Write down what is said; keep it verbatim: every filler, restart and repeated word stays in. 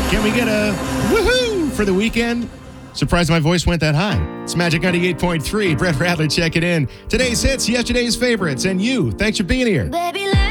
Can we get a woohoo for the weekend? Surprised my voice went that high. It's Magic ninety-eight point three. Brett Radler checking in. Today's hits, yesterday's favorites, and you. Thanks for being here. Baby,